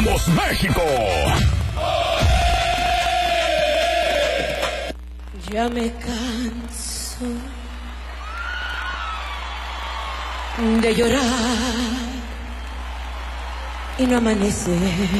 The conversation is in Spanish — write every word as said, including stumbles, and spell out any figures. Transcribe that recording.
¡Somos México! Ya me canso de llorar y no amanece.